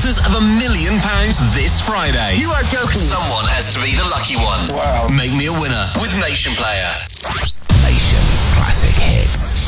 chances of £1 million this Friday. You are joking. Someone has to be the lucky one. Wow. Make me a winner with Nation Player. Nation Classic Hits.